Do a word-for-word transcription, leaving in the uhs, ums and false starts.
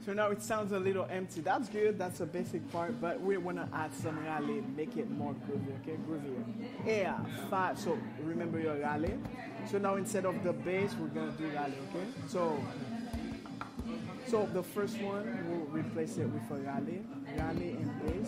So now it sounds a little empty. That's good. That's a basic part, but we want to add some rally, make it more groovy. Okay, groovier. Yeah, five. So remember your rally. So now instead of the bass, we're gonna do rally. Okay. So so the first one we'll replace it with a rally, rally and bass.